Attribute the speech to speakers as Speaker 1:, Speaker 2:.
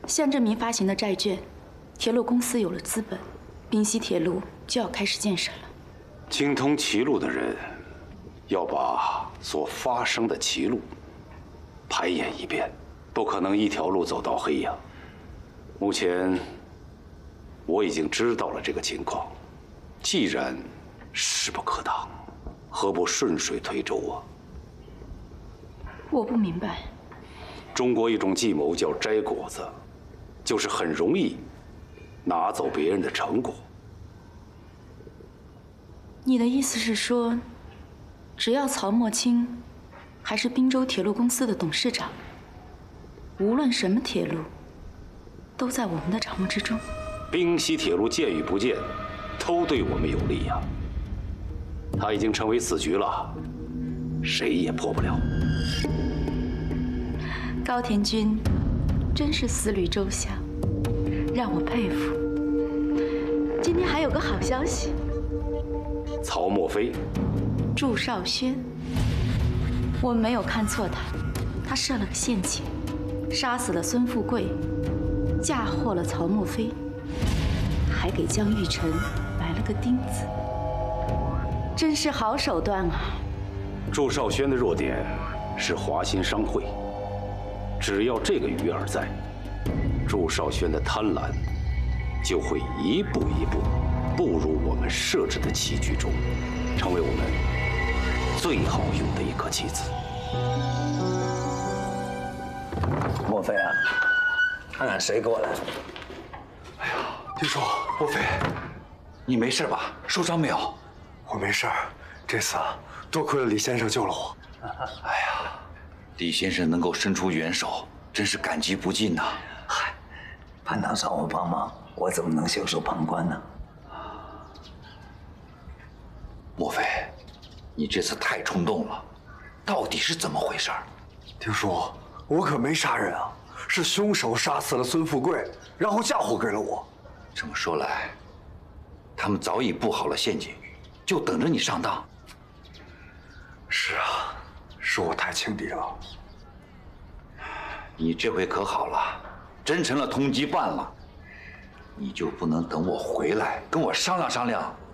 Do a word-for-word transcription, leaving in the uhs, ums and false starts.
Speaker 1: 乡镇民发行的债券，铁路公司有了资本，滨西铁路就要开始建设了。
Speaker 2: 精通歧路的人，要把所发生的歧路排演一遍，不可能一条路走到黑呀。目前我已经知道了这个情况，既然势不可挡，何不顺水推舟啊？
Speaker 1: 我不明白。
Speaker 2: 中国一种计谋叫摘果子，就是很容易拿走别人的成果。
Speaker 1: 你的意思是说，只要曹墨卿还是滨州铁路公司的董事长，无论什么铁路，都在我们的掌握之中。
Speaker 2: 滨西铁路建与不建，都对我们有利呀。他已经成为死局了，谁也破不了。
Speaker 1: 高田君真是思虑周详，让我佩服。今天还有个好消息，
Speaker 2: 曹墨菲、
Speaker 1: 祝少轩，我们没有看错他，他设了个陷阱，杀死了孙富贵，嫁祸了曹墨菲，还给江玉成埋了个钉子，真是好手段啊！
Speaker 2: 祝少轩的弱点是华新商会，只要这个鱼饵在，祝少轩的贪婪就会一步一步步入我们设置的棋局中，成为我们最好用的一颗棋子。
Speaker 3: 莫非啊？看看谁过来？
Speaker 4: 哎呀，丁叔，莫非，你没事吧？受伤没有？
Speaker 5: 我没事儿，这次啊，多亏了李先生救了我。
Speaker 4: 哎呀，李先生能够伸出援手，真是感激不尽呐。
Speaker 3: 嗨，潘堂让我帮忙，我怎么能袖手旁观呢？
Speaker 4: 莫非，你这次太冲动了，到底是怎么回事？
Speaker 5: 丁叔，我可没杀人啊，是凶手杀死了孙富贵，然后嫁祸给了我。
Speaker 4: 这么说来，他们早已布好了陷阱，就等着你上当。
Speaker 5: 是啊，是我太轻敌了。
Speaker 4: 你这回可好了，真成了通缉犯了。你就不能等我回来跟我商量商量，